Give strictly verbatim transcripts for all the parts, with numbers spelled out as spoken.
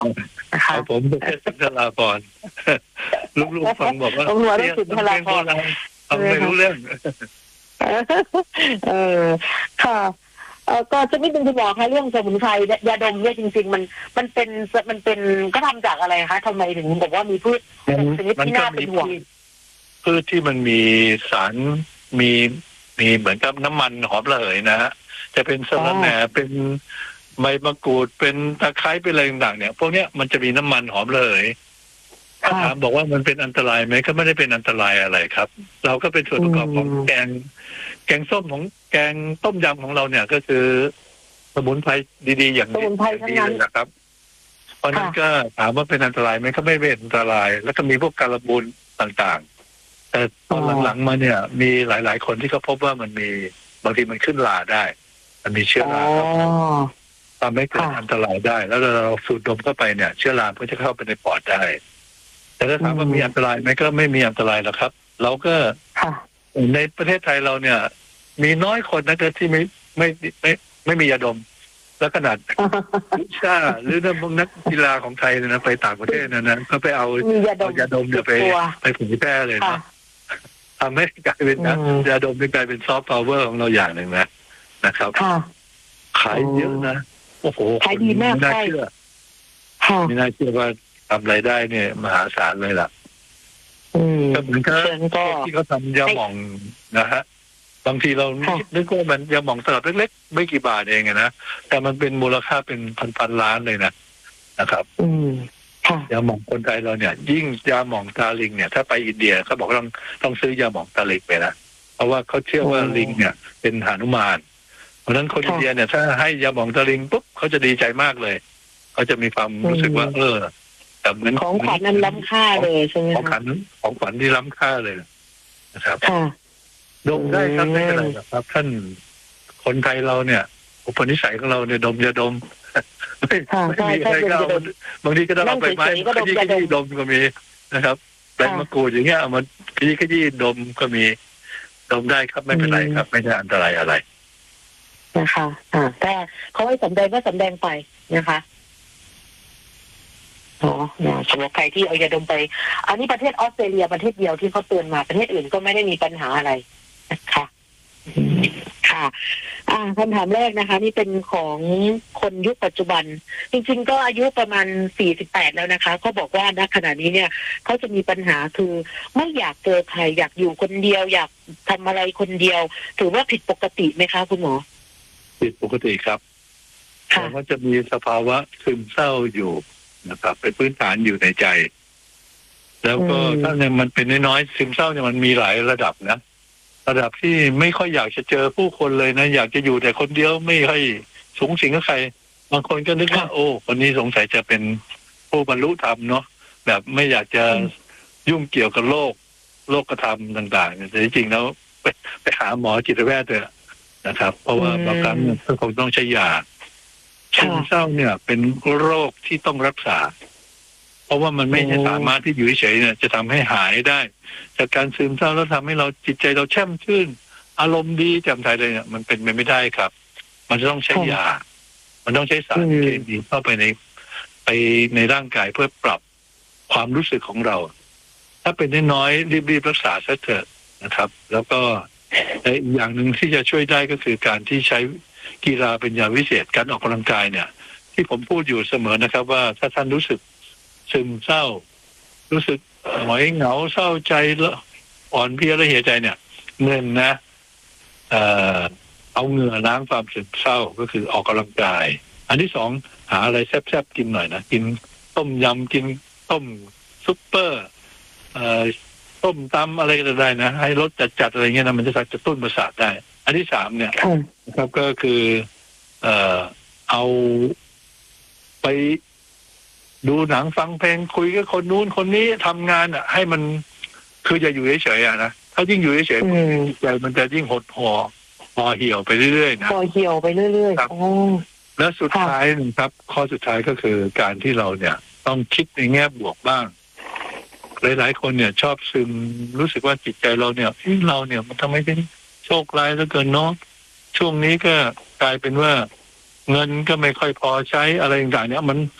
นะคะผมเป็นสุนทราภรณ์ลูกๆฟังบอกว่าหัวสุนทราภรณ์ฟังไม่รู้เรื่องเออค่ะเออก็จะไม่เป็นคุณหมอคะเรื่องสมุนไพรยาดมเนี่ยจริงๆมันมันเป็นมันเป็นก็ทำจากอะไรคะทำไมถึงบอกว่ามีพืชชนิดที่น่าเป็นห่วงพืชที่มันมีสารมีมีเหมือนกับน้ำมันหอมระเหยนะฮะจะเป็นสะระแหน่เป็นใบมะกรูดเป็นตะไคร้เป็นอะไรต่างๆเนี่ยพวกเนี้ยมันจะมีน้ำมันหอมระเหยถ้าถามบอกว่ามันเป็นอันตรายไหมก็ไม่ได้เป็นอันตรายอะไรครับเราก็เป็นส่วนประกอบของแกงแกงส้มของแกงต้มยำของเราเนี่ยก็คือสมุนไพรดีๆอย่างนี้ดีเลยนะครับเพราะนั้นก็ถามว่าเป็นอันตรายไหมก็ไม่เป็นอันตรายแล้วก็มีพวกการบูนต่างๆแต่ตอนหลังๆมาเนี่ยมีหลายๆคนที่เขาพบว่ามันมีบางทีมันขึ้นราได้มันมีเชื้อราทำให้เกิดอันตรายได้แล้วเราสูดดมเข้าไปเนี่ยเชื้อราก็จะเข้าไปในปอดได้แต่ถ้าถามว่ามีอันตรายไหมก็ไม่มีอันตรายหรอกครับเราก็ในประเทศไทยเราเนี่ยมีน้อยคนนะที่ไม่ไม่ไม่ไม่มียาดมแล้วขนาดชาหรือนักนักกีฬาของไทยนะไปต่างประเทศนะนะก็ไปเอาเอายาดมเนี่ยไปไปเผยแพร่เลยนะทำให้กลายเป็นนะยาดมกลายเป็นซอฟต์พาวเวอร์ของเราอย่างหนึ่งนะนะครับขายเยอะนะโอ้โหขายดีมากไม่น่าเชื่อไม่น่าเชื่อว่าทำรายได้เนี่ยมหาศาลเลยล่ะก็เหมือนกับที่เขาทำยาหม่องนะฮะบางทีเรานึกว่ามันยาหม่องตลับเล็กๆไม่กี่บาทเองนะแต่มันเป็นมูลค่าเป็นพันๆล้านเลยนะนะครับยาหม่องคนไทยเราเนี่ยยิ่งยาหม่องตาลิงเนี่ยถ้าไปอินเดียเขาบอกต้องต้องซื้อยาหม่องตาลิงไปนะเพราะว่าเขาเชื่อว่าลิงเนี่ยเป็นหนุมานเพราะฉะนั้นคนอินเดียเนี่ยถ้าให้ยาหม่องตาลิงปุ๊บเขาจะดีใจมากเลยเขาจะมีความรู้สึกว่าเออแต่เหมือนของขวัญนั้นล้ำค่าเลยใช่ไหมของขวัญของขวัญที่ล้ำค่าเลยนะครับดมได้ครับไม่เป็นไรครับท่านคนไทยเราเนี่ยอุปนิสัยของเราเนี่ยดมยาดมไม่ไม่มีอะไรก็บางทีก็ต้องเอาไปไม้ขยี้ขยี้ดมก็มีนะครับใบมะกรูดอย่างเงี้ยเอามาขยี้ขยี้ดมก็มีดมได้ครับไม่เป็นไรครับไม่ใช่อันตรายอะไรนะคะอ่าแต่เขาให้สำแดงก็สำแดงไปนะคะอ๋อสำหรับใครที่เอายาดมไปอันนี้ประเทศออสเตรเลียประเทศเดียวที่เขาเตือนมาประเทศอื่นก็ไม่ได้มีปัญหาอะไรนะคะค่ะอ่าคำถามแรกนะคะนี่เป็นของคนยุคปัจจุบันจริงๆก็อายุประมาณสี่สิบแปดแล้วนะคะเขาบอกว่าณขณะนี้เนี่ยเขาจะมีปัญหาคือไม่อยากเจอใครอยากอยู่คนเดียวอยากทำอะไรคนเดียวถือว่าผิดปกติไหมคะคุณหมอผิดปกติครับแต่ว่าจะมีสภาวะซึมเศร้าอยู่นะครับเป็นพื้นฐานอยู่ในใจแล้วก็ถ้าเนี่ยมันเป็นน้อยๆซึมเศร้าเนี่ยมันมีหลายระดับนะระดับที่ไม่ค่อยอยากจะเจอผู้คนเลยนะอยากจะอยู่แต่คนเดียวไม่ค่อยสูงสิงกับใครบางคนก็นึกว่าโอ้คนนี้สงสัยจะเป็นผู้บรรลุธรรมเนาะแบบไม่อยากจะยุ่งเกี่ยวกับโลกโลกธรรมต่างๆแต่จริงๆแล้วไปไปหาหมอจิตแพทย์เถอะนะครับเพราะว่าบางครั้งก็คงต้องใช้ยาซึมเศร้าเนี่ยเป็นโรคที่ต้องรักษาเพราะว่ามันไม่สามารถที่อยู่เฉยๆเนี่ยจะทำให้หายได้จากการซึมเศร้าแล้วทำให้เราจิตใจเราแช่มชื่นอารมณ์ดีแจ่มใสเลยเนี่ยมันเป็นไปไม่ได้ครับมันจะต้องใช้ยามันต้องใช้สารเคมีเข้าไปในไปในร่างกายเพื่อปรับความรู้สึกของเราถ้าเป็นน้อยๆรีบๆรักษาซะเถอะนะครับแล้วก็อีกอย่างหนึ่งที่จะช่วยได้ก็คือการที่ใช้กีฬาเป็นยาวิเศษการออกกำลังกายเนี่ยที่ผมพูดอยู่เสมอนะครับว่าถ้าท่านรู้สึกซึมเศร้ารู้สึกหงอยเหงาเศร้าใจแล้วอ่อนเพลียและเหี่ยใจเนี่ยเงินนะเอ่อเอาเหงื่อล้างความซึมเศร้าก็คือออกกำลังกายอันที่สองหาอะไรแซ่บๆกินหน่อยนะกินต้มยำกินต้มซุปเปอร์เอ่อต้มตำอะไรก็ได้นะให้รสจัดๆอะไรเงี้ยนะมันจะกระตุ้นประสาทได้อันที่สามเนี่ยนะครับก็คือเอ่อเอาไปดูหนังฟังเพลงคุยกับคนนู้นคนนี้ทำงานอ่ะให้มันคือจะอยู่เฉยๆอ่ะนะถ้ายิ่งอยู่เฉยๆใจมันจะยิ่งหดห่อห่อเหี่ยวไปเรื่อยๆนะห่อเหี่ยวไปเรื่อยๆอ๋อแล้วสุดท้ายนะครับข้อสุดท้ายก็คือการที่เราเนี่ยต้องคิดในแง่บวกบ้างหลายๆคนเนี่ยชอบซึมรู้สึกว่าจิตใจเราเนี่ยเราเนี่ยมันทำไมเป็นโชคร้ายเหลือเกินเนาะช่วงนี้ก็กลายเป็นว่าเงินก็ไม่ค่อยพอใช้อะไรต่างๆเนี่ยมัน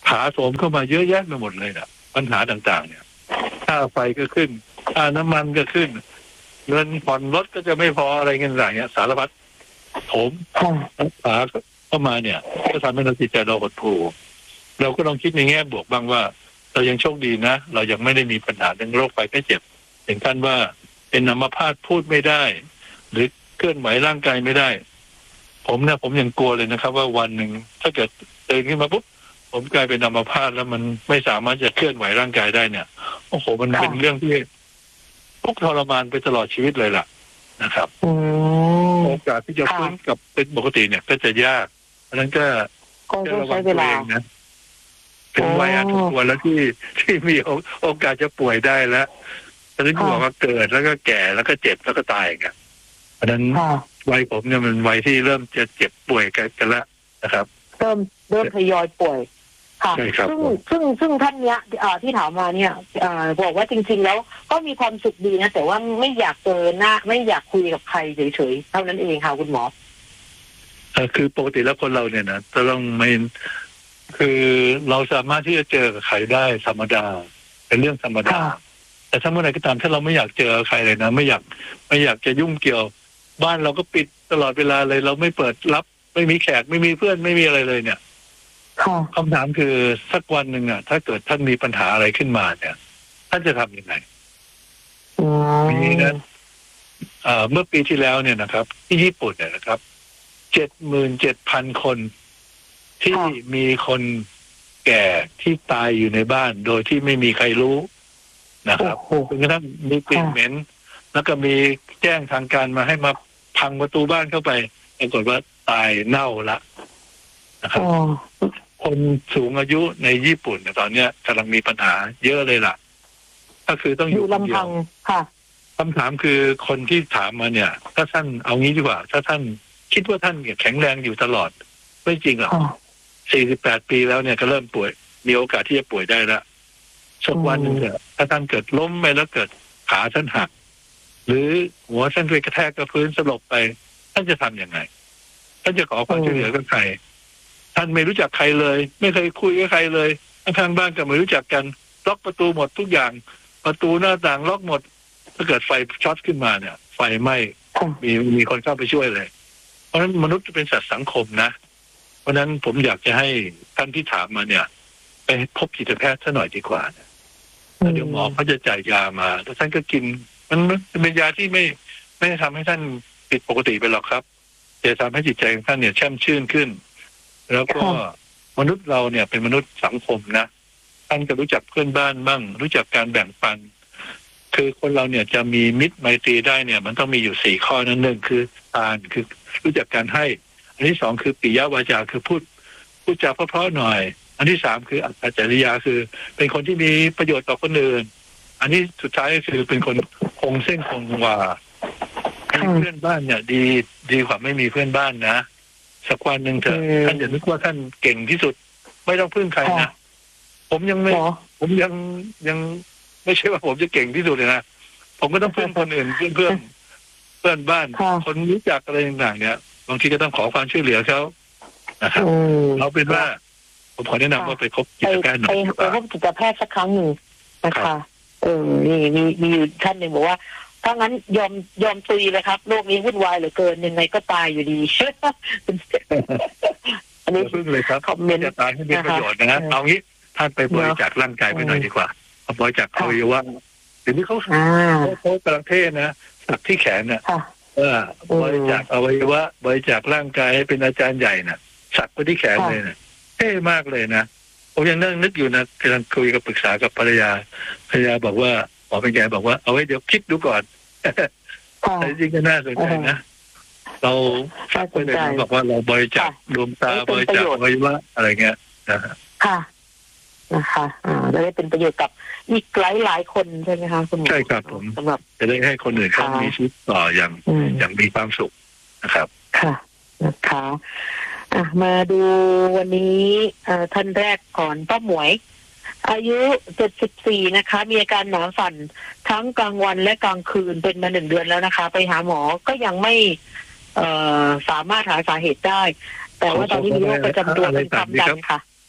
ถาโถมเข้ามาเยอะแยะไปหมดเลยนะปัญหาต่างๆเนี่ยค่าไฟก็ขึ้นค่าน้ำมันก็ขึ้นเงินผ่อนรถก็จะไม่พออะไรเงี้ยต่างเงี้ยสารพัดโถมถาเข้ามาเนี่ยก็ทำให้เราจิตใจเราหดหู่เราก็ลองคิดในแง่บวกบ้างว่าเรายังโชคดีนะเรายังไม่ได้มีปัญหาเรื่องโรคภัยไข้เจ็บถึงขั้นว่าเป็นอัมพาตพูดไม่ได้หรือเคลื่อนไหวร่างกายไม่ได้ผมเนี่ยผมยังกลัวเลยนะครับว่าวันหนึ่งถ้าเกิดตื่นขึ้นมาปุ๊บผมกลายเป็นอัมพาตแล้วมันไม่สามารถจะเคลื่อนไหวร่างกายได้เนี่ยโอ้โหมันเป็นเรื่องที่ทุกข์ทรมานไปตลอดชีวิตเลยล่ะนะครับโอกาสที่จะฟื้นกลับเป็นปกติเนี่ยก็จะยากเพราะนั้นก็ต้องใช้เวลานะถึงวัยอันสมควรแล้วที่ที่มีโอกาสจะป่วยได้แล้วฉะนั้นบอกว่าเกิดแล้วก็แก่แล้วก็เจ็บแล้วก็ตายกันเพราะนั้นวัยผมเนี่ยมันวัยที่เริ่มจะเจ็บป่วยกันแล้วนะครับเริ่มเริ่มทยอยป่วยค่ะซึ่งซึ่งซึ่งท่านเนี้ยที่ถามมาเนี่ยบอกว่าจริงๆแล้วก็มีความสุขดีนะแต่ว่าไม่อยากเจอหน้าไม่อยากคุยกับใครเฉยๆเท่านั้นเองค่ะคุณหมอคือปกติแล้วคนเราเนี่ยนะจะต้องไม่คือเราสามารถที่จะเจอกับใครได้ธรรมดาเป็นเรื่องธรรมดาแต่ถ้าเมื่อไหร่ก็ตามถ้าเราไม่อยากเจอใครเลยนะไม่อยากไม่อยากจะยุ่งเกี่ยวบ้านเราก็ปิดตลอดเวลาเลยเราไม่เปิดรับไม่มีแขกไม่มีเพื่อนไม่มีอะไรเลยเนี่ยคำถามคือสักวันหนึ่งอ่ะถ้าเกิดท่านมีปัญหาอะไรขึ้นมาเนี่ยท่านจะทำยังไงมีนะเมื่อปีที่แล้วเนี่ยนะครับที่ญี่ปุ่นเนี่ยนะครับเจ็ดหมื่นเจ็ดพันคนที่มีคนแก่ที่ตายอยู่ในบ้านโดยที่ไม่มีใครรู้นะครับจนกระทั่งมีกลิ่นเหม็นแล้วก็มีแจ้งทางการมาให้มาพังประตูบ้านเข้าไปปรากฏว่าตายเน่าละนะครับคนสูงอายุในญี่ปุ่นตอนนี้กำลังมีปัญหาเยอะเลยล่ะก็คือต้องอยู่ลำพังค่ะคำถามคือคนที่ถามมาเนี่ยถ้าท่านเอางี้ดีกว่าถ้าท่านคิดว่าท่านแข็งแรงอยู่ตลอดไม่จริงหรอกสี่สิบแปดปีแล้วเนี่ยก็เริ่มป่วยมีโอกาสที่จะป่วยได้แล้วสักวันหนึ่งเนี่ยถ้าท่านเกิดล้มไปแล้วเกิดขาท่านหักหรือหัวท่านไปกระแทกกับพื้นสลบไปท่านจะทำยังไงท่านจะขอความช่วยเหลือกับใครท่านไม่รู้จักใครเลยไม่เคยคุยกับใครเลยข้างบ้านก็ไม่รู้จักกันล็อกประตูหมดทุกอย่างประตูหน้าต่างล็อกหมดถ้าเกิดไฟช็อตขึ้นมาเนี่ยไฟไหม้มีมีคนเข้าไปช่วยเลยเพราะฉะนั้นมนุษย์เป็นสัตว์สังคมนะเพราะฉะนั้นผมอยากจะให้ท่านที่ถามมาเนี่ยไปพบจิตแพทย์ซะหน่อยดีกว่าแล้วเดี๋ยวหมอเขาจะจ่ายยามาแล้วท่านก็กินมันเป็นยาที่ไม่ไม่ทำให้ท่านผิดปกติไปหรอกครับจะทำให้จิตใจของท่านเนี่ยแช่มชื่นขึ้นแล้วก็มนุษย์เราเนี่ยเป็นมนุษย์สังคมนะท่านก็รู้จักเพื่อนบ้านบ้างรู้จักการแบ่งปันคือคนเราเนี่ยจะมีมิตรไมตรีได้เนี่ยมันต้องมีอยู่สี่ข้อนั้นหนึ่งคือทานคือรู้จักการให้อันที่สองคือปิยวาจาคือพูดพูดจาเพราะๆหน่อยอันที่สามคืออัจฉริยะคือเป็นคนที่มีประโยชน์ต่อคนอื่นอันนี้สุดท้ายก็คือเป็นคนคงเส้นคงวามีเพื่อนบ้านเนี่ยดีดีกว่าไม่มีเพื่อนบ้านนะสักวันหนึ่งเถอะท่านอย่านึกว่าท่านเก่งที่สุดไม่ต้องพึ่งใครนะผมยังไม่ผมยังยังไม่ใช่ว่าผมจะเก่งที่สุดเลยนะผมก็ต้องพึ่งคนอื่นเพื่อนเพื่อนเพื่อนบ้านคนรู้จักอะไรต่างๆเนี่ยบางทีก็ต้องขอความช่วยเหลือเขานะครับเราเป็นว่าผมขอแนะนำว่าไปพบจิตแพทย์หน่อยไปพบจิตแพทย์สักครั้งหนึ่งนะคะเออนี่มีมีอยู่ท่านหนึ่งบอกว่าถ้างั้นยอมยอมตุยเลยครับโลกนี้วุ่นวายเหลือเกินยังไงก็ตายอยู่ดีอันนี้พึ่งเลยครับจะตายให้มีประโยชน์นะเอางี้ท่านไปบริจาคร่างกายไปหน่อยดีกว่าบริจาคอวัยวะเดี๋ยวนี้เขาเขากำลังเท่นะสักที่แขนเนี่ยเออบริจาคอวัยวะบริจาคร่างกายให้เป็นอาจารย์ใหญ่น่ะสักไปที่แขนเลยนะเท่มากเลยนะผมยังนั่งนึกอยู่นะกำลังคุยกับปรึกษากับภรรยาภรรยาบอกว่าหมอเป็นไงบอกว่าเอาไว้เดี๋ยวคิดดูก่อนแต่จริงก็น่าสนใจนะเราสักไปเลยนะบอกว่าเราบริจาคดวงตาบริจาคอวัยวะอะไรเงี้ยนะค่ะนะคะอ่าจะได้เป็นประโยชน์กับอีกหลายหลายคนใช่ไหมคะคุณหมอใช่ครับผมสำหรับจะได้ให้คนอื่นเขามีชีวิตต่ออย่างอย่างมีความสุขนะครับค่ะนะคะอ่ะมาดูวันนี้ท่านแรกก่อนป้าหมวยอายุเจ็ดสิบสี่นะคะมีอาการหนาวสั่นทั้งกลางวันและกลางคืนเป็นมาหนึ่งเดือนแล้วนะคะไปหาหมอก็ยังไม่เอ่อสามารถหาสาเหตุได้แต่ว่าตอนนี้มีโรคประจำตัวเป็นความดันค่ะอ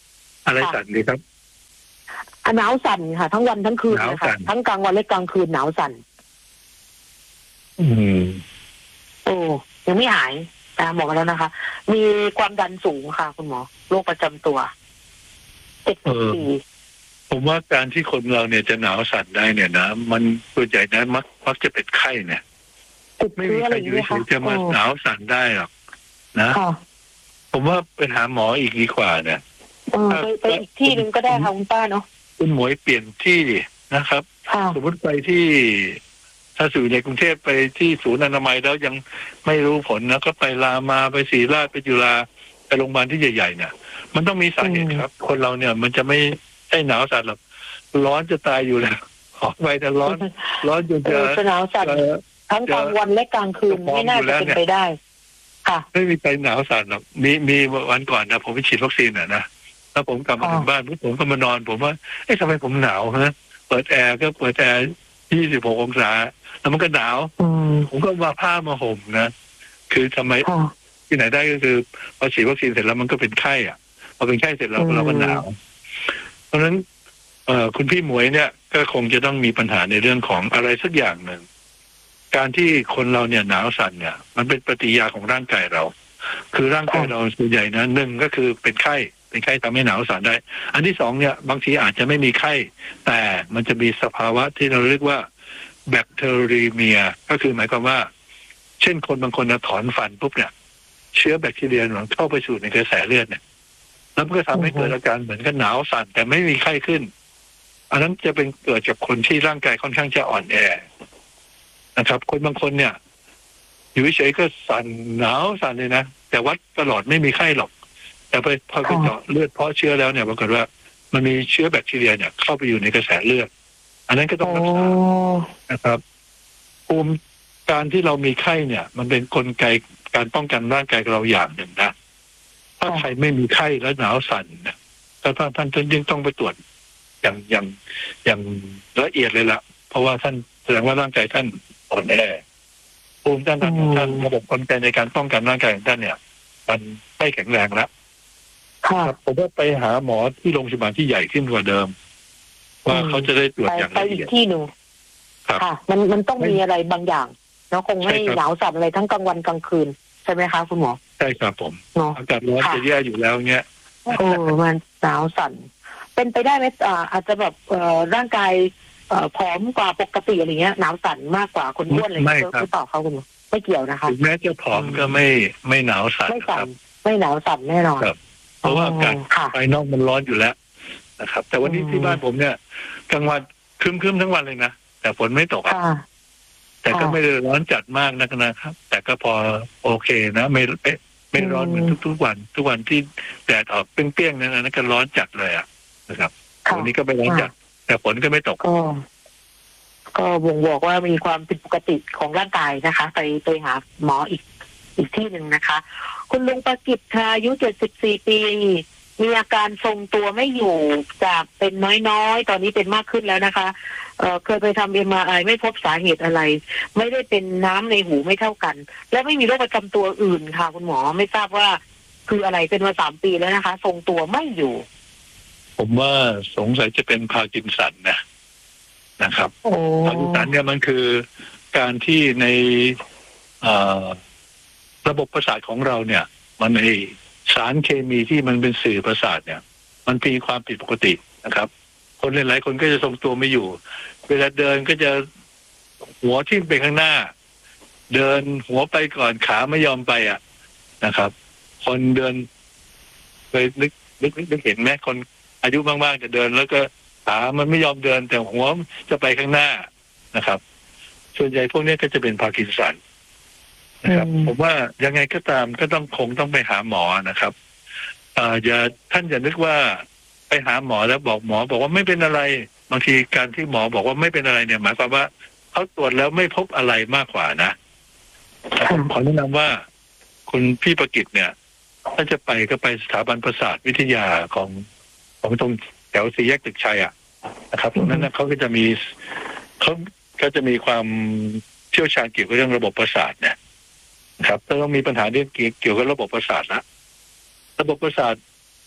อะไรสั่นดีครับหนาวสั่นค่ะทั้งวันทั้งคืนเลยค่ะทั้งกลางวันและกลางคืนหนาวสั่นอืมโอ้ยังไม่หายตามหมอมาแล้วนะคะ มีความดันสูงค่ะคุณหมอโรคประจำตัวเจ็ดสิบปีผมว่าการที่คนเราเนี่ยจะหนาวสั่นได้เนี่ยนะมันส่วนใหญ่นะมักมักจะเป็นไข้เนี่ยไม่มีใครอยู่เฉยๆจะมาหนาวสั่นได้หรอกนะผมว่าไปหาหมออีกดีกว่าเนี่ยไปไปอีกที่หนึ่งก็ได้ค่ะคุณป้าเนาะคุณหมวยเปลี่ยนที่นะครับสมมติไปที่ถ้าสู่ในกรุงเทพไปที่ศูนย์อนามัยแล้วยังไม่รู้ผลนะก็ไปรามาไปศรีราชไปจุฬาไปโรงพยาบาลที่ใหญ่ๆเนี่ยมันต้องมีสาเหตุครับคนเราเนี่ยมันจะไม่ใช่หนาวสั่นหรอกร้อนจะตายอยู่แล้วขอไปแต่ร้อนร้อนจนจะหนาวสั่นทั้งกลางวันและกลางคืนไม่น่าจะเป็นไปได้ค่ะไม่มีใครหนาวสั่นหรอกมีมีวันก่อนนะผมไปฉีดวัคซีนอ่ะนะแล้วผมกลับมาถึงบ้านผมก็มานอนผมว่าเอ๊ะทำไมผมหนาวฮะเปิดแอร์ก็เปิดแอร์ยี่สิบหกองศาแล้วมันก็หนาวผมก็มาผ้ามาห่มนะคือทำไมที่ไหนได้ก็คือพอฉีดวัคซีนเสร็จแล้วมันก็เป็นไข้อ่ะพอเป็นไข้เสร็จแล้วเราก็หนาวเพราะฉะนั้นเอ่อคุณพี่หมวยเนี่ยก็คงจะต้องมีปัญหาในเรื่องของอะไรสักอย่างหนึ่งการที่คนเราเนี่ยหนาวสั่นเนี่ยมันเป็นปฏิกิริยาของร่างกายเราคือร่างกายเราส่วนใหญ่นะหนึ่งก็คือเป็นไข้เป็นไข้ทำให้หนาวสั่นได้อันที่สองเนี่ยบางทีอาจจะไม่มีไข้แต่มันจะมีสภาวะที่เราเรียกว่าแบคทีเรียก็คือหมายความว่าเช่นคนบางคนนะถอนฟันปุ๊บเนี่ยเชื้อแบคทีเรียมันเข้าไปสู่ในกระแสเลือดเนี่ยแล้วมันก็ทำให้เกิดอาการเหมือนกับหนาวสั่นแต่ไม่มีไข้ขึ้นอันนั้นจะเป็นเกิดจากคนที่ร่างกายค่อนข้างจะอ่อนแอนะครับคนบางคนเนี่ยอยู่เฉยๆก็สั่นหนาวสั่นเลยนะแต่วัดตลอดไม่มีไข้หรอกแต่ไปพอไปเจาะเลือดเพาะเชื้อแล้วเนี่ยปรากฏว่ามันมีเชื้อแบคทีเรียเนี่ยเข้าไปอยู่ในกระแสเลือดอันนั้นก็ต้องรักษานะครับภูมิการที่เรามีไข้เนี่ยมันเป็นกลไกการป้องกันร่างกายเราอย่างหนึ่งนะถ้าใครไม่มีไข้แล้วหนาวสั่นเนี่ยท่านท่านท่านยิ่งต้องไปตรวจอย่างอย่างอย่างละเอียดเลยล่ะเพราะว่าท่านแสดงว่าร่างกายท่านอ่อนแอภูมิต้านทานของท่านระบบกลไกในการป้องกันร่างกายของท่านเนี่ยมันไม่แข็งแรงแล้วครับผมว่าไปหาหมอที่โรงพยาบาลที่ใหญ่ขึ้นกว่าเดิมว่าเขาจะได้ตรวจอย่างละเอียดไปอีกที่หนึ่งค่ะมันมันต้องมีอะไรบางอย่างเนาะคงไม่หนาวสั่นอะไรทั้งกลางวันกลางคืนใช่ไหมคะคุณหมอใช่ครับผมอากาศร้อนจะแย่อยู่แล้วเงี้ยโอ้มันหนาวสั่นเป็นไปได้ไหมอ่าอาจจะแบบเอ่อร่างกายเอ่อผอมกว่าปกติอะไรเงี้ยหนาวสั่นมากกว่าคนอ้วนอะไรเงี้ยหรือเปล่าเขาคุณหมอไม่เกี่ยวนะคะถึงแม้จะผอมก็ไม่ไม่หนาวสั่นไม่สั่นไม่หนาวสั่นแน่นอนเพราะว่าอากาศภายนอกมันร้อนอยู่แล้วนะครับแต่วันนี้ที่บ้านผมเนี่ยกลางวันครึ้มๆทั้งวันเลยนะแต่ฝนไม่ตกแต่ก็ไม่ได้ร้อนจัดมากนักนะครับแต่ก็พอโอเคนะไม่ไม่ร้อนเหมือนทุกๆวันทุกวันที่แดดออกเปรี้ยงๆนั้นก็ร้อนจัดเลยอ่ะนะครับวันนี้ก็ไม่ร้อนจัดแต่ฝนก็ไม่ตกก็ก็บ่งบอกว่ามีความผิดปกติของร่างกายนะคะไปไปหาหมออีกอีกที่หนึ่งนะคะคุณลุงประกิตค่ะอายุเจ็ดสิบสี่ปีมีอาการทรงตัวไม่อยู่จากเป็นน้อยๆตอนนี้เป็นมากขึ้นแล้วนะคะเอ่อเคยไปทำ เอ็ม อาร์ ไอ ไม่พบสาเหตุอะไรไม่ได้เป็นน้ำในหูไม่เท่ากันและไม่มีโรคประจำตัวอื่นค่ะคุณหมอไม่ทราบว่าคืออะไรเป็นมาสามปีแล้วนะคะทรงตัวไม่อยู่ผมว่าสงสัยจะเป็นพาร์กินสันนะนะครับพาร์กินสันเนี่ยมันคือการที่ในระบบประสาทของเราเนี่ยมันไอสารเคมีที่มันเป็นสื่อประสาทเนี่ยมันมีความผิดปกตินะครับคนหลายๆคนก็จะทรงตัวไม่อยู่เวลาเดินก็จะหัวทิ่มไปข้างหน้าเดินหัวไปก่อนขาไม่ยอมไปอ่ะนะครับคนเดินเคยนึกนึกนึกเห็นไหมคนอายุมากๆจะเดินแล้วก็ขามันไม่ยอมเดินแต่หัวจะไปข้างหน้านะครับส่วนใหญ่พวกนี้ก็จะเป็นพาร์กินสันนะครับผมว่ายังไงก็ตามก็ต้องคงต้องไปหาหมอนะครับอ่าอย่าท่านอย่านึกว่าไปหาหมอแล้วบอกหมอบอกว่าไม่เป็นอะไรบางทีการที่หมอบอกว่าไม่เป็นอะไรเนี่ยหมายความว่าเขาตรวจแล้วไม่พบอะไรมากกว่านะผมขอแนะนำว่าคุณพี่ประกิตเนี่ยถ้าจะไปก็ไปสถาบันประสาทวิทยาของของตรงแถวสี่แยกตึกชัยอ่ะนะครับตรงนั้นนะเขาก็จะมีเขาก็จะมีความเชี่ยวชาญเกี่ยวกับเรื่องระบบประสาทเนี่ยครับถ้าต้องมีปัญหาเรื่องเกี่ยวกับระบบประสาทละระบบประสาท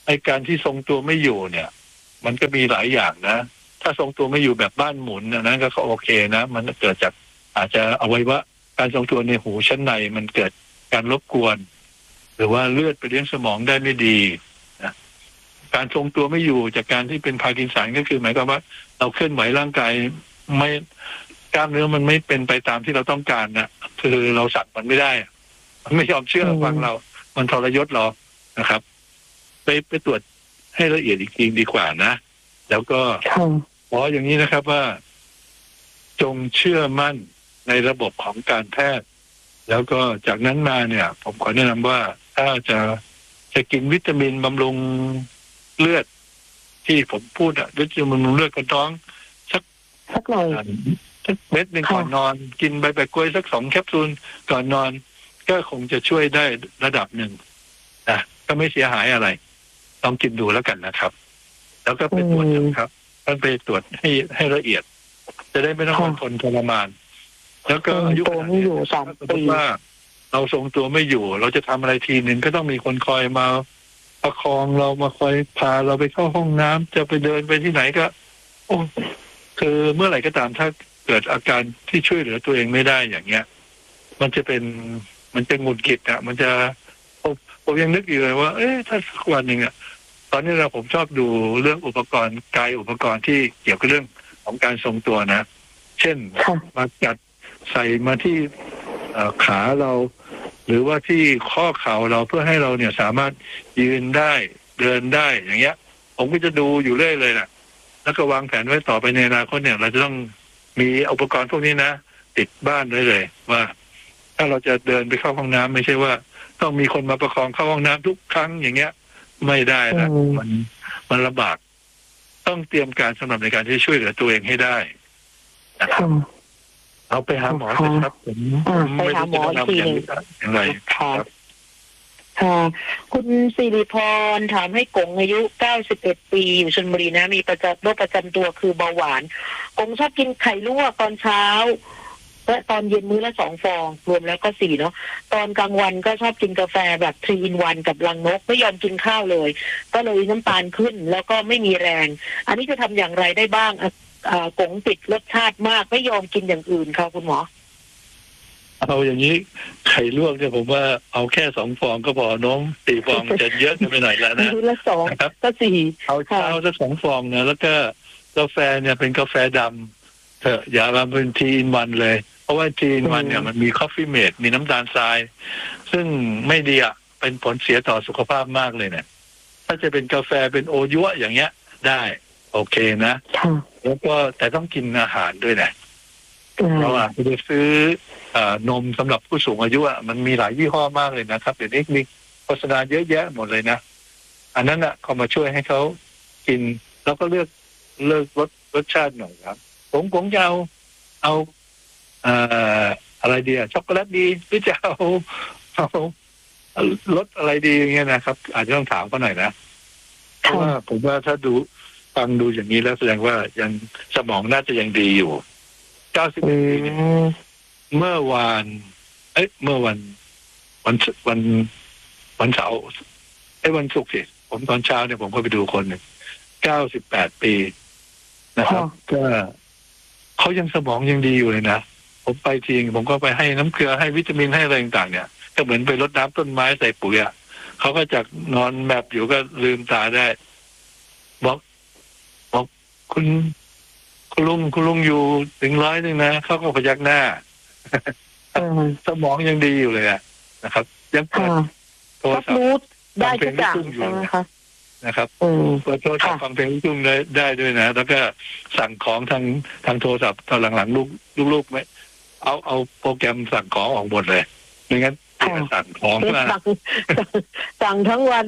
ไอการที่ทรงตัวไม่อยู่เนี่ย มันก็มีหลายอย่างนะถ้าทรงตัวไม่อยู่แบบบ้านหมุนนะนั้นก็โอเคนะมันเกิดจากอาจจะเอาไว้ว่าการทรงตัวในหูชั้นในมันเกิดการรบกวนหรือว่าเลือดไปเลี้ยงสมองได้ไม่ดีนะการทรงตัวไม่อยู่จากการที่เป็นพาร์กินสันก็คือหมายความว่าเราเคลื่อนไหวร่างกายไม่กล้ามเนื้อมันไม่เป็นไปตามที่เราต้องการนะคือเราสั่งมันไม่ได้มันไม่ยอมเชื่อฟังเรามันทรยศเรานะครับไปไปตรวจให้ละเอียดอีกทีดีกว่านะแล้วก็ขออย่างนี้นะครับว่าจงเชื่อมั่นในระบบของการแพทย์แล้วก็จากนั้นมาเนี่ยผมขอแนะนำว่าถ้าจะจะกินวิตามินบำรุงเลือดที่ผมพูดอะวิตามินบำรุงเลือดกระท้องสักสักหน่อยสักเม็ดหนึ่งก่อนนอนกินใบแปะกล้วยสักสองแคปซูลก่อนนอนก็คงจะช่วยได้ระดับหนึ่งนะก็ไม่เสียหายอะไรลองกินดูแล้วกันนะครับแล้วก็ไปตรวจนะครับก็ไปตรวจให้ให้ละเอียดจะได้ไม่ต้องทนทรมานแล้วก็อายุขนาดนี้ว่าเราทรงตัวไม่อยู่เราจะทำอะไรทีหนึ่งก็ต้องมีคนคอยมาประคองเรามาคอยพาเราไปเข้าห้องน้ำจะไปเดินไปที่ไหนก็โอ้คือเมื่อไหร่ก็ตามถ้าเกิดอาการที่ช่วยเหลือตัวเองไม่ได้อย่างเงี้ยมันจะเป็นมันจะหงุดหงิดอ่ะมันจะผมผมยังนึกอยู่เลยว่าเอ๊ะถ้าสักวันหนึ่งอ่ะตอนนี้เราผมชอบดูเรื่องอุปกรณ์กายอุปกรณ์ที่เกี่ยวกับเรื่องของการทรงตัวนะเช่นมาจัดใส่มาที่ขาเราหรือว่าที่ข้อเข่าเราเพื่อให้เราเนี่ยสามารถยืนได้เดินได้อย่างเงี้ยผมก็จะดูอยู่เรื่อยเลยนะแล้วก็วางแผนไว้ต่อไปในอนาคตเนี่ยเราจะต้องมีอุปกรณ์พวกนี้นะติดบ้านไว้เลยว่าถ้าเราจะเดินไปเข้าห้องน้ำไม่ใช่ว่าต้องมีคนมาประคองเข้าห้องน้ำทุกครั้งอย่างเงี้ยไม่ได้นะมันมันลำบากต้องเตรียมการสำหรับในการที่ช่วยเหลือตัวเองให้ได้นะครับเอาไปหาหมอเลยครับผมไปหาหมออีกทีหนึ่งอย่างไรครับค่ะคุณสิริพรถามให้กงอายุเก้าสิบเอ็ดปีอยู่ชลบุรีนะมีประจำโรคประจำตัวคือเบาหวานกงชอบกินไข่ลวกตอนเช้าและตอนเย็นมื้อละสองฟองรวมแล้วก็สี่เนาะตอนกลางวันก็ชอบกินกาแฟแบบทรีอินวันกับรังนกไม่ยอมกินข้าวเลยก็เลยน้ำตาลขึ้นแล้วก็ไม่มีแรงอันนี้จะทำอย่างไรได้บ้างอ่ากงติดรสชาติมากไม่ยอมกินอย่างอื่นค่ะคุณหมอเอาอย่างนี้ไข่ลวกเนี่ยผมว่าเอาแค่สองฟองก็พอน้องสี่ฟองจะเยอะไปหน่อยแล้วนะมื้อละสองก็สี่เอาเช้าสักสองฟองนะแล้วก็กาแฟเนี่ยเป็นกาแฟดำเถอะอย่ามาเป็นทีอินวันเลยเพราะว่าทีอินวันเนี่ยมันมีคอฟฟี่เมดมีน้ำตาลทรายซึ่งไม่ดีอ่ะเป็นผลเสียต่อสุขภาพมากเลยเนี่ยถ้าจะเป็นกาแฟเป็นโอยั่วอย่างเงี้ยได้โอเคนะแล้วก็แต่ต้องกินอาหารด้วยนะเราอาจจะไปซื้อนมสำหรับผู้สูงอายุอ่ะมันมีหลายยี่ห้อมากเลยนะครับเดี๋ยวนี้มีโฆษณาเยอะแยะหมดเลยนะอันนั้นอ่ะก็มาช่วยให้เขากินแล้วก็เลือกเลือกรสรสชาติหน่อยครับผมผมจะเอาเอาอะไรดีอ่ะช็อกโกแลตดีหรือจะเอาเอารสอะไรดีอย่างเงี้ยนะครับอาจจะต้องถามเขาหน่อยนะเพราะว่าผมว่าถ้าดูฟังดูอย่างนี้แล้วแสดงว่ายังสมองน่าจะยังดีอยู่เก้าสิบปีเนี่ยเมื่อวานเอ้ยเมื่อวันวันวันวันเสาร์ไอ้วันศุกร์สิผมตอนเช้าเนี่ยผมก็ไปดูคนหนึ่งเก้าสิบแปดปีนะครับก็เขายังสมองยังดีอยู่เลยนะผมไปทีผมก็ไปให้น้ำเกลือให้วิตามินให้อะไรต่างๆเนี่ยก็เหมือนไปรดน้ำต้นไม้ใส่ปุ๋ยอ่ะเขาก็จากนอนแมบอยู่ก็ลืมตาได้บอกบอกคุณคุณลุงคุณลุงอยู่ถึงร้อยหนึ่งนะเขาก็พยักหน้าสมองยังดีอยู่เลยอ่ะนะครับยังเปิดโทรศัพท์ได้ทุกอย่างใช่ไหมคะนะครับเปิดโทรศัพท์ฟังเพลงลูกทุ่งได้ได้ด้วยนะแล้วก็สั่งของทางทางโทรศัพท์ตอนหลังๆลูกลูกๆไม่เอาเอาโปรแกรมสั่งของออกหมดเลยไม่งั้นสั่งของมาสั่งทั้งวัน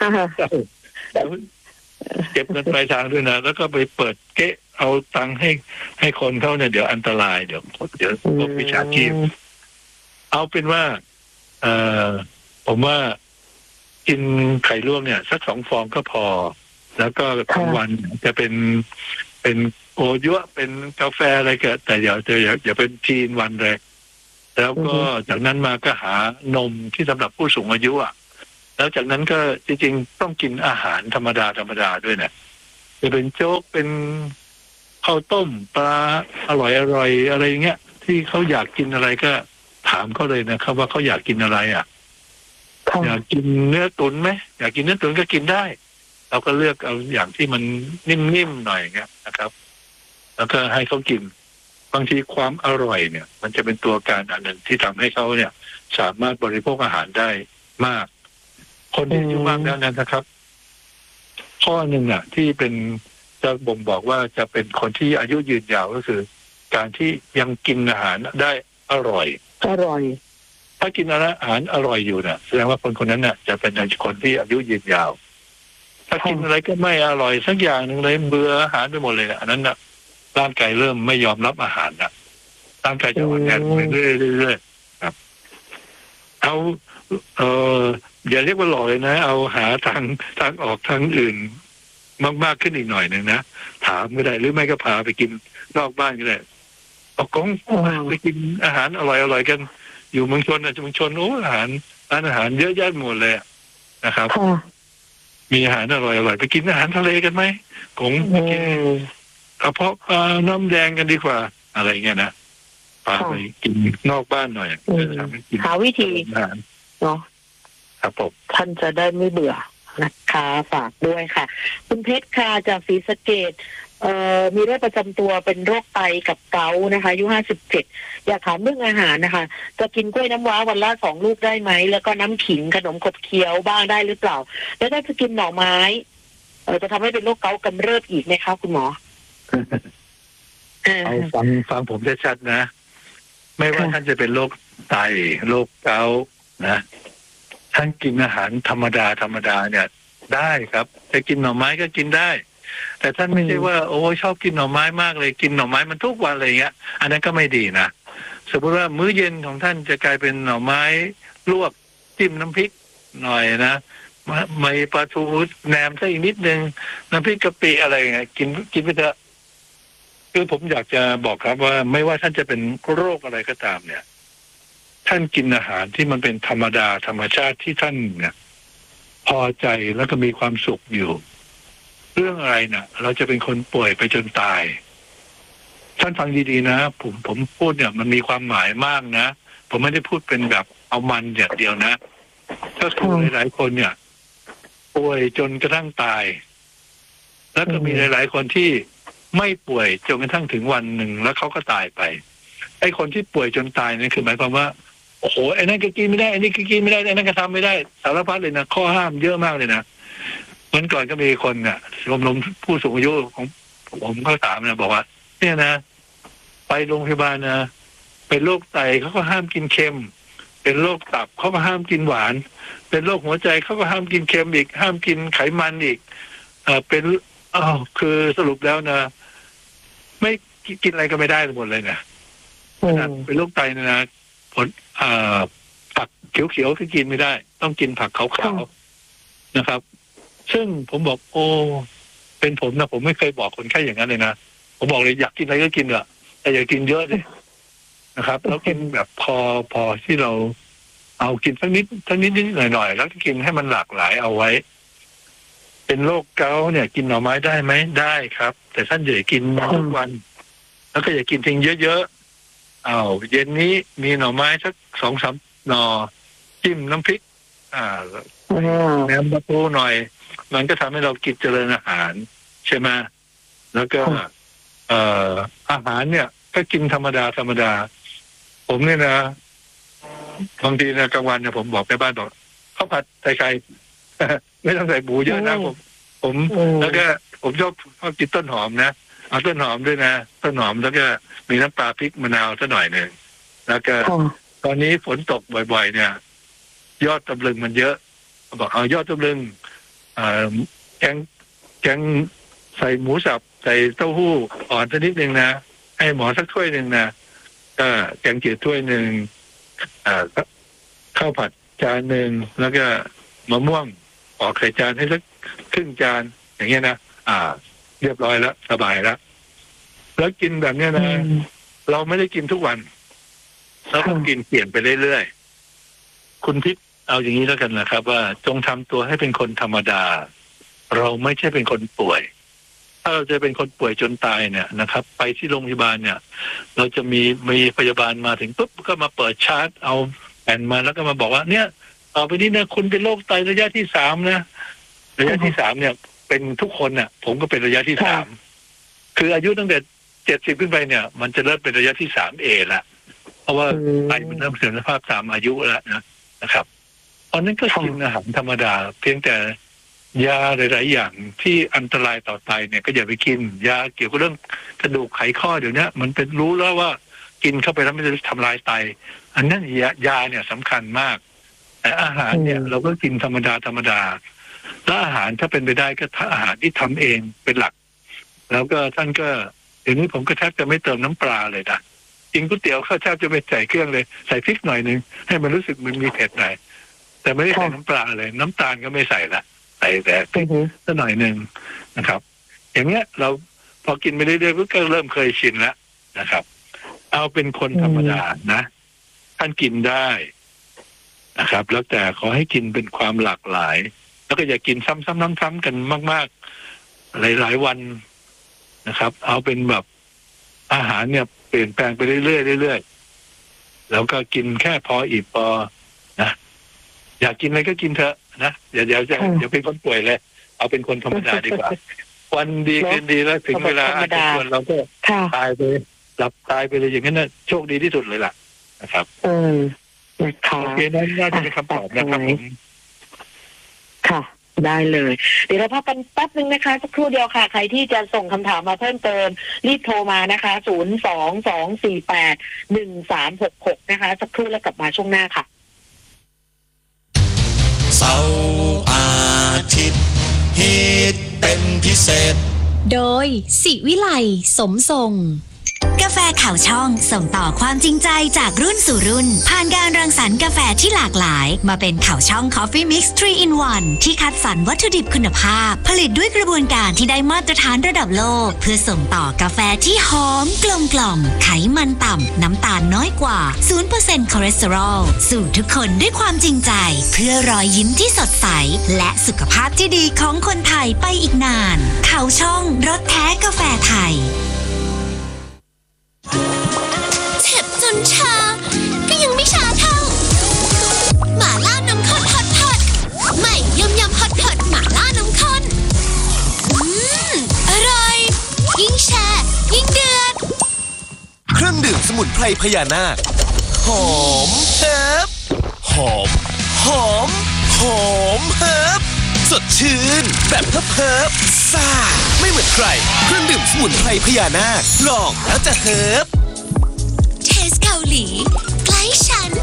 เก็บเงินปลายทางด้วยนะแล้วก็ไปเปิดเก๊ะเอาตังค์ให้ให้คนเขาเนี่ยเดี๋ยวอันตรายเดี๋ยวเดี๋ยวพวกวิชาชีพเอาเป็นว่าเอ่อผมว่ากินไข่ลวกเนี่ยสักสองฟองก็พอแล้วก็ทั้งวันจะเป็นเป็นโอยั่วเป็นกาแฟอะไรก็แต่เดี๋ยวจะอย่าอย่าเป็นทีนวันเลยแล้วก็จากนั้นมาก็หานมที่สำหรับผู้สูงอายุอ่ะแล้วจากนั้นก็จริงๆต้องกินอาหารธรรมดาธรรมดาด้วยนะจะเป็นโจ๊กเป็นข้าวต้มปลาอร่อยอร่อยอะไรเงี้ยที่เขาอยากกินอะไรก็ถามเขาเลยนะครับว่าเขาอยากกินอะไรอ่ะอยากกินเนื้อตุ๋นไหมอยากกินเนื้อตุ๋นก็กินได้เราก็เลือกเอาอย่างที่มันนิ่มๆหน่อยเงี้ยนะครับแล้วก็ให้เขากินบางทีความอร่อยเนี่ยมันจะเป็นตัวการอันหนึ่งที่ทำให้เขาเนี่ยสามารถบริโภคอาหารได้มากคนที่อายุมากแล้วนะครับข้อหนึ่งอ่ะที่เป็นจะบ่งบอกว่าจะเป็นคนที่อายุยืนยาวก็คือการที่ยังกินอาหารได้อร่อยอร่อยถ้ากินอาหารอร่อยอยู่เนี่ยแสดงว่าคนคนนั้นน่ะจะเป็นคนที่อายุยืนยาวถ้ากินอะไรก็ไม่อร่อยสักอย่างหนึ่งเลยเบื่ออาหารไปหมดเลยอันนั้นน่ะร่างกายเริ่มไม่ยอมรับอาหารน่ะร่างกายจะอ่อนแอลงเรื่อยๆครับเอาเอออย่าเรียกว่าหล่อเลยนะเอาหาทางทางออกทางอื่นมากๆขึ้นอีกหน่อยหนึ่งนะถามก็ได้หรือไม่ก็พาไปกินนอกบ้านก็ได้เอากงไปกินอาหารอร่อยๆกันอยู่เมืองชนอ่ะเมืองชนโอ้อาหารร้านอาหารเยอะแยะหมดเลยนะครับมีอาหารอร่อยๆไปกินอาหารทะเลกันไหมกงไปกินกระเพาะปลาน้ำแดงกันดีกว่าอะไรเงี้ยนะพาไปกินนอกบ้านหน่อยหาวิธีเนาะครับผมท่านจะได้ไม่เบื่อนะคะฝากด้วยค่ะคุณเพชรค่ะจากศรีสะเกษเอ่อมีโรคประจำตัวเป็นโรคไตกับเกาต์นะคะอายุห้าสิบเจ็ดอยากถามเรื่องอาหารนะคะจะกินกล้วยน้ำว้าวันละสองลูกได้ไหมแล้วก็น้ำขิงขนมขบเคี้ยวบ้างได้หรือเปล่าแล้วถ้าจะกินหน่อไม้เออจะทำให้เป็นโรคเกาต์กำเริบอีกไหมคะคุณหมอเอาฟังฟังผมชัดๆนะไม่ว่าท่านจะเป็นโรคไตโรคเกาต์นะท่านกินอาหารธรรมดาธรรมดาเนี่ยได้ครับจะกินหน่อไม้ก็กินได้แต่ท่านไม่ใช่ว่าโอ้ชอบกินหน่อไม้มากเลยกินหน่อไม้มันทุกวันอะไรเงี้ยอันนั้นก็ไม่ดีนะสมมติว่ามื้อเย็นของท่านจะกลายเป็นหน่อไม้ลวกจิ้มน้ำพริกหน่อยนะไม่ปลาทูแหนมซะอีกนิดนึงน้ำพริกกะปิอะไรเงี้ยกินกินไปเถอะคือผมอยากจะบอกครับว่าไม่ว่าท่านจะเป็นโรคอะไรก็ตามเนี่ยท่านกินอาหารที่มันเป็นธรรมดาธรรมชาติที่ท่านเนี่ยพอใจแล้วก็มีความสุขอยู่เรื่องอะไรนะเราจะเป็นคนป่วยไปจนตายท่านฟังดีๆนะผมผมพูดเนี่ยมันมีความหมายมากนะผมไม่ได้พูดเป็นแบบเอามันอย่างเดียวนะก็คือหลายๆคนเนี่ยป่วยจนกระทั่งตายแล้วก็มีหลายๆคนที่ไม่ป่วยจนกระทั่งถึงวันหนึ่งแล้วเขาก็ตายไปไอ้คนที่ป่วยจนตายนี่คือหมายความว่าโอ้โหไอ้นั่นก็กินไม่ได้ไอ้นี่ก็กินไม่ได้ไอ้นั่นก็ทำไม่ได้สารพัดเลยนะข้อห้ามเยอะมากเลยนะเมื่อก่อนก็มีคนเนี่ยรวมๆผู้สูงอายุของผมก็ถามนะบอกว่าเนี่ยนะไปโรงพยาบาลนะเป็นโรคไตเขาก็ห้ามกินเค็มเป็นโรคตับเขาก็ห้ามกินหวานเป็นโรคหัวใจเขาก็ห้ามกินเค็มอีกห้ามกินไขมันอีกเอ่อเป็นอ้าวคือสรุปแล้วนะไม่กินอะไรก็ไม่ได้หมดเลยนะเป็นโรคไตนะนะผลอ่าผักเขียวๆก็กินไม่ได้ต้องกินผักขาวๆนะครับซึ่งผมบอกโอ้เป็นผมนะผมไม่เคยบอกคนไข้อย่างนั้นเลยนะผมบอกเลยอยากกินอะไรก็กินเถอะแต่อย่ากินเยอะเลยนะครับแล้วกินแบบพอพอที่เราเอากินสักนิดสักนิดนิดหน่อยหน่อยแล้วก็กินให้มันหลากหลายเอาไว้เป็นโรคเกาต์เนี่ยกินหน่อไม้ได้ไหมได้ครับแต่ท่านอย่ากินทุกวันแล้วก็อย่ากินทิ้งเยอะๆอ้าวเย็นนี้มีหน่อไม้สักสองสามหน่อจิ้มน้ำพริกอ่าแหนมปลาทูหน่อยมันก็ทำให้เรากินเจริญอาหารใช่ไหมแล้วก็เอ่ออาหารเนี่ยก็กินธรรมดาธรรมดาผมเนี่ยนะบางทีนะกลางวันเนี่ยผมบอกไปบ้านบอกข้าวผัดใส่ไข่ไม่ต้องใส่หมูเยอะนะผมผมแล้วก็ผมชอบชอบกินต้นหอมนะเอาต้นหอมด้วยนะต้นหอมแล้วก็มีน้ำปลาพริกมะนาวสักหน่อยหนึ่งแล้วก็ตอนนี้ฝนตกบ่อยๆเนี่ยยอดตำลึงมันเยอะบอกเอายอดตำลึงแกงแกงใส่หมูสับใส่เต้าหู้อ่อนสักนิดนึงนะให้หมอสักถ้วยหนึ่งนะก็แกงจืดถ้วยหนึ่งข้าวผัดจานหนึ่งแล้วก็มะม่วงออกไข่จานให้สักครึ่งจานอย่างเงี้ยนะอ่าเรียบร้อยแล้วสบายแล้วแล้วกินแบบเนี้ยนะเราไม่ได้กินทุกวันเราต้องกินเปลี่ยนไปเรื่อยๆคุณพิษเอาอย่างนี้แล้วกันนะครับว่าจงทำตัวให้เป็นคนธรรมดาเราไม่ใช่เป็นคนป่วยถ้าเราจะเป็นคนป่วยจนตายเนี่ยนะครับไปที่โรงพยาบาลเนี่ยเราจะมีมีพยาบาลมาถึงปุ๊บก็มาเปิดชาร์ตเอาแผ่นมาแล้วก็มาบอกว่าเนี่ยต่อไปนี้นะคุณเป็นโรคไตระยะที่สามนะระยะที่สามเนี่ยเป็นทุกคนเนี่ยผมก็เป็นระยะที่สามคืออายุตั้งแต่เจ็ดสิบขึ้นไปเนี่ยมันจะเริ่มเป็นระยะที่สามเอละเพราะว่าไตมันเริ่มเสื่อมสภาพตามอายุแล้วนะนะครับตอนนั้นก็กินอาหารธรรมดาเพียงแต่ยาหลายๆอย่างที่อันตรายต่อไตเนี่ยก็อย่าไปกินยาเกี่ยวกับเรื่องกระดูกไขข้อเดี๋ยวนี้มันเป็นรู้แล้วว่ากินเข้าไปแล้วมันจะทำลายไตอันนั้นยายาเนี่ยสำคัญมากแต่อาหารเนี่ยเราก็กินธรรมดาธรรมดาแล้วอาหารถ้าเป็นไปได้ก็อาหารที่ทำเองเป็นหลักแล้วก็ท่านก็เดี๋ยวนี้ผมก็แทบจะไม่เติมน้ำปลาเลยนะกินก๋วยเตี๋ยวข้าวแทบจะไม่ใส่เครื่องเลยใส่พริกหน่อยนึงให้มันรู้สึกมันมีเผ็ดหน่อยแต่ไม่ได้ใส่น้ำปลาเลยน้ำตาลก็ไม่ใส่ละใส่แต่พริกสักหน่อยนึงนะครับอย่างเงี้ยเราพอกินไปเรื่อยๆก็เริ่มเคยชินแล้วนะครับเอาเป็นคนธรรมดานะท่านกินได้นะครับแล้วแต่ขอให้กินเป็นความหลากหลายแล้วก็อย่ากินซ้ำๆๆกันมากๆหลายๆวันนะครับเอาเป็นแบบอาหารเนี่ยเปลี่ยนแปลงไปเรื่อยๆเรื่อยๆแล้วก็กินแค่พออิ่มพอนะอยากกินอะไรก็กินเถอะนะอย่าอย่าอย่าอย่าเป็นคนป่วยเลยเอาเป็นคนธรรมดาดีกว่าวันดีคืนดีแล้วถึงเวลาอาจจะควรเราก็ตายไปหลับตายไปเลยอย่างนั้นนะโชคดีที่สุดเลยล่ะนะครับเออนะคะโอเคนั่นน่าจะเป็นคำตอบนะครับผมค่ะได้เลยเดี๋ยวเราพักกันแป๊บนึงนะคะสักครู่เดียวค่ะใครที่จะส่งคำถามมาเพิ่มเติมรีบโทรมานะคะศูนย์ สอง สอง สี่ แปด หนึ่ง สาม หก หกนะคะสักครู่แล้วกลับมาช่วงหน้าค่ะเสาร์อาทิตย์ฮิตเป็นพิเศษโดยศิวิไลสมทรงกาแฟข่าวช่องส่งต่อความจริงใจจากรุ่นสู่รุ่นผ่านการรังสรรค์กาแฟที่หลากหลายมาเป็นข่าวช่อง Coffee Mix ทรี in วัน ที่คัดสรรวัตถุดิบคุณภาพผลิตด้วยกระบวนการที่ได้มาตรฐานระดับโลกเพื่อส่งต่อกาแฟที่หอมกลมกล่อมไขมันต่ำน้ำตาลน้อยกว่า ศูนย์เปอร์เซ็นต์ คอเลสเตอรอลสู่ทุกคนด้วยความจริงใจเพื่อรอยยิ้มที่สดใสและสุขภาพที่ดีของคนไทยไปอีกนานข่าวช่องรสแท้กาแฟไทยเจ็บจนชาก็ยังไม่ชาเท่าหม่าล่านมข้นฮอตฮอตใหม่ยำยำฮอตฮอตหม่าล่านมข้นอืมอร่อยยิ่งแชร์ยิ่งเดือดเครื่องดื่มสมุนไพรพญานาคหอมเฮิบหอมหอมหอมเฮิบสดชื่นแบบเฮิบเฮิบซ่าไม่เหมือนใครเครื่องดื่มสมุนไพรพญานาคลองแล้วจะเฮิบเทสเกาหลีใกล้ฉัน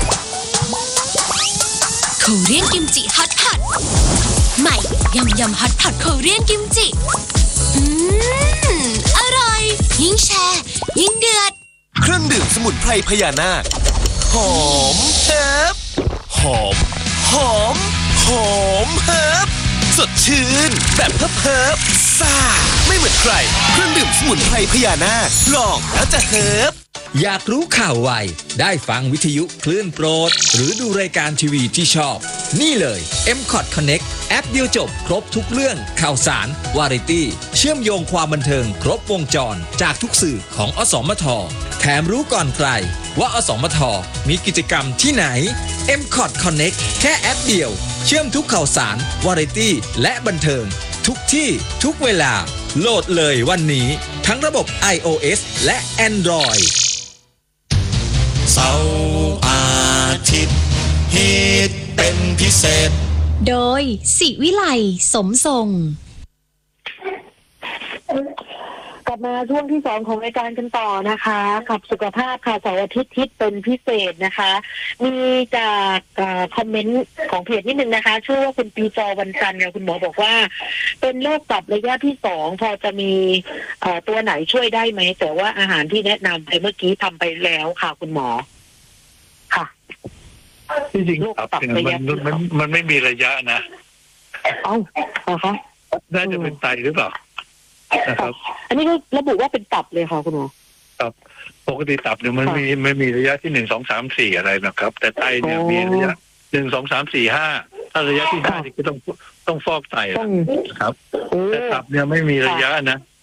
โคเรียนกิมจิฮอตพอตใหม่ยำยำฮอตพอตโคเรียนกิมจิอืมอร่อยยิ่งแชร์ยิ่งเดือดเครื่องดื่มสมุนไพรพญานาคหอมเฮิบหอมหอมหอมเฮิบสดชื่นแบบเฮิบเฮิบซ่าไม่เหมือนใครเครื่องดื่มสมุนไพรพญานาคลองแล้วจะเฮิบอยากรู้ข่าวไวได้ฟังวิทยุคลื่นโปรดหรือดูรายการทีวีที่ชอบนี่เลย เอ็ม คอท Connect แอปเดียวจบครบทุกเรื่องข่าวสารวาไรตี้เชื่อมโยงความบันเทิงครบวงจรจากทุกสื่อของอสมทแถมรู้ก่อนใครว่าอสมทมีกิจกรรมที่ไหน เอ็ม คอท Connect แค่แอปเดียวเชื่อมทุกข่าวสารวาไรตี้และบันเทิงทุกที่ทุกเวลาโหลดเลยวันนี้ทั้งระบบ iOS และ Android เสาร์อาทิตย์ฮิตเป็นพิเศษโดยศิวิไลสมทรงกลับมาช่วงที่สองของรายการกันต่อนะคะกับสุขภาพค่ะเสาร์อาทิตย์ทิศเป็นพิเศษนะคะมีจากคอมเมนต์ของเพจนิดนึงนะคะชื่อว่าคุณปีจอวันจันทร์เนี่ยคุณหมอบอกว่าเป็นโรคตับระยะที่สองพอจะมีตัวไหนช่วยได้ไหมแต่ว่าอาหารที่แนะนำไปเมื่อกี้ทำไปแล้วค่ะคุณหมอค่ะจริงๆตับเนี่ยมันมันมันไม่มีระยะนะเอ้าเหรอคะน่าจะเป็นไตหรือเปล่านะครับอันนี้ก็ระบุว่าเป็นตับเลยค่ะคุณหมอครับปกติตับเนี่ยมันมีไม่มีระยะที่หนึ่งสองสามสี่อะไรนะครับแต่ไตเนี่ยมีระยะหนึ่งสองสามสี่ห้าถ้าระยะที่ห้านี่ก็ต้องต้องฟอกไตต้องครับโอ้แต่ตับเนี่ยไม่มีระยะนะ